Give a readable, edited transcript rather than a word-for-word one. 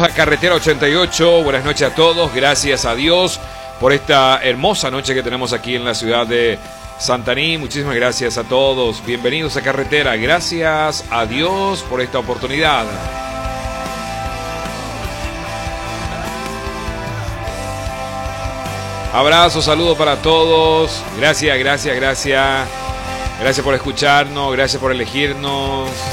a Carretera 88. Buenas noches a todos. Gracias a Dios por esta hermosa noche que tenemos aquí en la ciudad de Santaní. Muchísimas gracias a todos. Bienvenidos a Carretera. Gracias a Dios por esta oportunidad. Abrazo, saludo para todos. Gracias por escucharnos, gracias por elegirnos.